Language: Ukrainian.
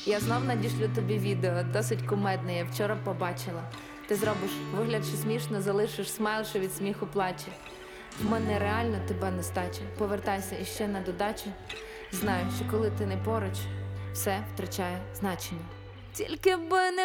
Я знов надішлю тобі відео, досить кумедне, я вчора побачила. Ти зробиш вигляд, що смішно, залишиш смайл, що від сміху плаче. В мене реально тебе нестача. Повертайся іще на додачу. Знаю, що коли ти не поруч, все втрачає значення. Тільки би не